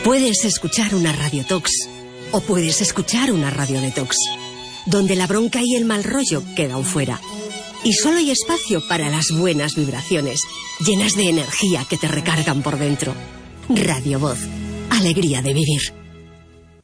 Puedes escuchar una radiotox o puedes escuchar una radiodetox, donde la bronca y el mal rollo quedan fuera. Y solo hay espacio para las buenas vibraciones, llenas de energía que te recargan por dentro. Radio Voz. Alegría de vivir.